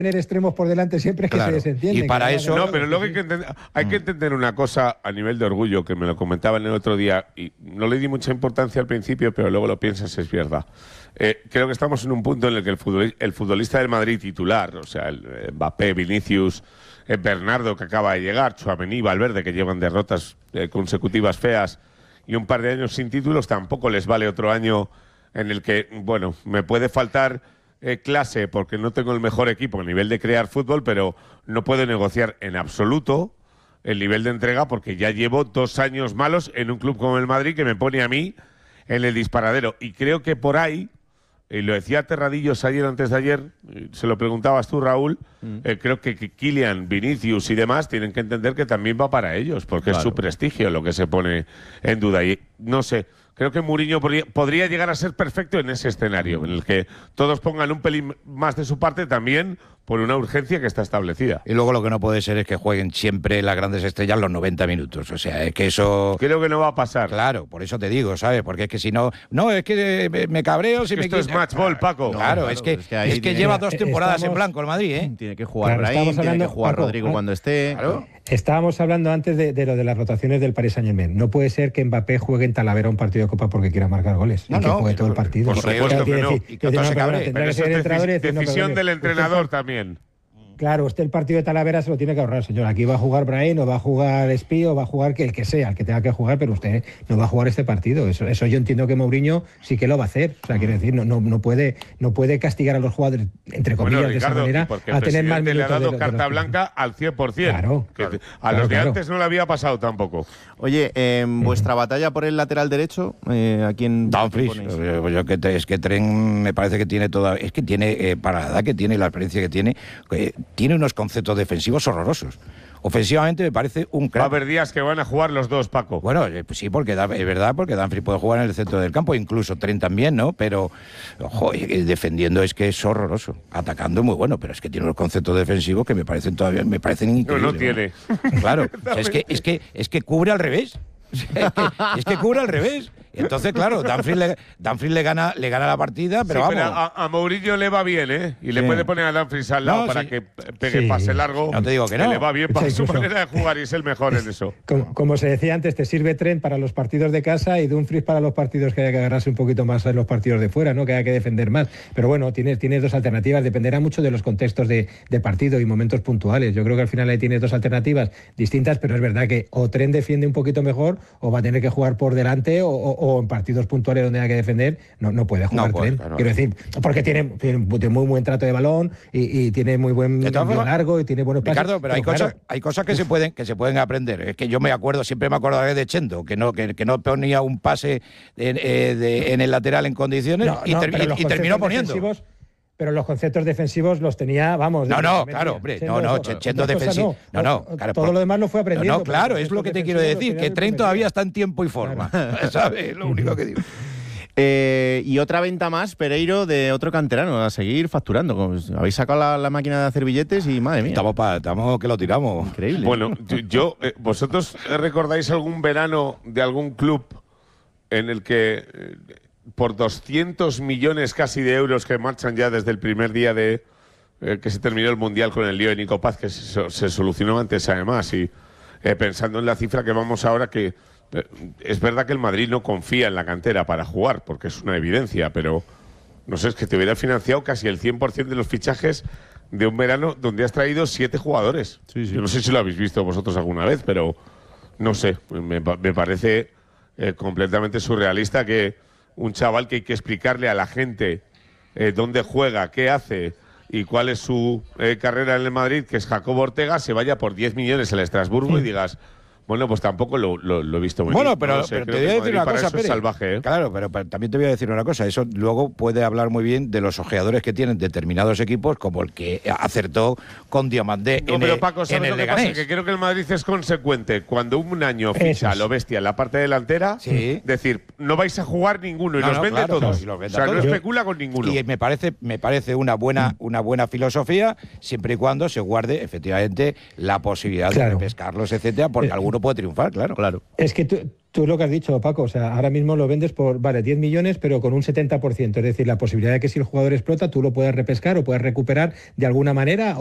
tener extremos por delante siempre es que se desentienden. Y para eso... No, pero luego hay que entender una cosa a nivel de orgullo, que me lo comentaban el otro día, y no le di mucha importancia al principio, pero luego lo piensas, es verdad. Creo que estamos en un punto en el que el futbolista del Madrid titular, o sea, el Mbappé, Vinicius, Bernardo, que acaba de llegar, Tchouaméni, Valverde, que llevan derrotas consecutivas feas y un par de años sin títulos, tampoco les vale otro año en el que, bueno, me puede faltar clase porque no tengo el mejor equipo a nivel de crear fútbol, pero no puedo negociar en absoluto el nivel de entrega porque ya llevo 2 años malos en un club como el Madrid que me pone a mí en el disparadero. Y creo que por ahí, y lo decía Terradillos ayer, antes de ayer, se lo preguntabas tú, Raúl, creo que Kylian, Vinicius y demás tienen que entender que también va para ellos, porque es su prestigio lo que se pone en duda. Y no sé, creo que Mourinho podría llegar a ser perfecto en ese escenario, en el que todos pongan un pelín más de su parte también por una urgencia que está establecida. Y luego lo que no puede ser es que jueguen siempre las grandes estrellas los 90 minutos. O sea, es que eso... Creo que no va a pasar. Claro, por eso te digo, ¿sabes? Porque es que si no... No, es que me cabreo si me... Esto es match ball, Paco. Claro, es que lleva 2 temporadas en blanco el Madrid, ¿eh? Tiene que jugar Brahim, tiene que jugar Paco, Rodrigo cuando esté... Claro. Estábamos hablando antes de lo de las rotaciones del Paris Saint-Germain. No puede ser que Mbappé juegue en Talavera un partido de Copa porque quiera marcar goles. Y que juegue todo el partido. Por supuesto que no. Y que todo se cabre. Tendrá que ser el entrenador y decir, decisión del entrenador también. Claro, usted el partido de Talavera se lo tiene que ahorrar, señor. Aquí va a jugar Brahim, o va a jugar Espí, o va a jugar el que sea, el que tenga que jugar, pero usted no va a jugar este partido. Eso yo entiendo que Mourinho sí que lo va a hacer. O sea, quiero decir, no puede castigar a los jugadores, entre comillas, Ricardo, de esa manera, a tener más minutos. Le ha dado carta blanca al 100%. Claro. A los de antes no le había pasado tampoco. Oye, vuestra batalla por el lateral derecho, ¿a quién Dumfries. Es que Tren me parece que tiene toda... Es que tiene, para la edad que tiene y la experiencia que tiene unos conceptos defensivos horrorosos. Ofensivamente me parece un crack. Va a haber días que van a jugar los dos, Paco. Bueno, pues sí, porque es verdad, porque Dumfries puede jugar en el centro del campo, incluso Tren también, ¿no? Pero, ojo, defendiendo es que es horroroso. Atacando muy bueno, pero es que tiene unos conceptos defensivos que me parecen increíbles. No tiene. Claro, o sea, es que cubre al revés. Es que cubre al revés. Entonces, claro, Dumfries le gana la partida, pero sí, vamos. Pero a Mourinho le va bien, ¿eh? Y le puede poner a Dumfries al lado para que pegue pase largo. No te digo que no. Le va bien para su manera de jugar y es el mejor en eso. Como se decía antes, te sirve Trent para los partidos de casa y Dumfries para los partidos que haya que agarrarse un poquito más en los partidos de fuera, ¿no? Que haya que defender más. Pero bueno, tienes 2 alternativas. Dependerá mucho de los contextos de partido y momentos puntuales. Yo creo que al final ahí tienes 2 alternativas distintas, pero es verdad que o Trent defiende un poquito mejor o va a tener que jugar por delante o en partidos puntuales donde haya que defender no puede jugar Trent. Claro. Quiero decir, porque tiene muy buen trato de balón y tiene muy buen largo y tiene buenos pases. Ricardo, pero hay cosas que se pueden aprender. Es que yo siempre me acuerdo de Chendo, que no ponía un pase en el lateral en condiciones y terminó poniendo. Pero los conceptos defensivos los tenía, vamos... Claro, hombre, Chendo defensivo... Claro, todo lo demás lo fue aprendiendo. Claro, es lo que te quiero decir, que Tren todavía está en tiempo y forma, ¿sabes? Lo único que digo. Y otra venta más, Pereiro, de otro canterano, a seguir facturando. Habéis sacado la máquina de hacer billetes y, madre mía. Estamos que lo tiramos. Increíble. Bueno, ¿vosotros recordáis algún verano de algún club en el que... por 200 millones casi de euros que marchan ya desde el primer día de que se terminó el Mundial con el lío de Nico Paz, que se solucionó antes además, y pensando en la cifra que vamos ahora, que es verdad que el Madrid no confía en la cantera para jugar, porque es una evidencia, pero no sé, es que te hubiera financiado casi el 100% de los fichajes de un verano donde has traído 7 jugadores. Sí. Yo no sé si lo habéis visto vosotros alguna vez, pero no sé, me parece completamente surrealista que un chaval que hay que explicarle a la gente dónde juega, qué hace y cuál es su carrera en el Madrid, que es Jacobo Ortega, se vaya por 10 millones al Estrasburgo y digas, bueno, pues tampoco lo he visto muy bien. Bueno, pero te voy a decir una cosa, Pérez. Salvaje, ¿eh? Claro, pero también te voy a decir una cosa. Eso luego puede hablar muy bien de los ojeadores que tienen determinados equipos, como el que acertó con Diamandé en el Paco, ¿sabes lo que pasa? Que creo que el Madrid es consecuente. Cuando un año ficha a lo bestia en la parte delantera, decir, no vais a jugar ninguno y los vende todos. No especula con ninguno. Y me parece una buena filosofía, siempre y cuando se guarde efectivamente la posibilidad de pescarlos, etcétera, porque alguno puede triunfar, claro. Es que tú lo que has dicho, Paco, o sea, ahora mismo lo vendes por, 10 millones, pero con un 70%. Es decir, la posibilidad de que si el jugador explota, tú lo puedas repescar o puedas recuperar de alguna manera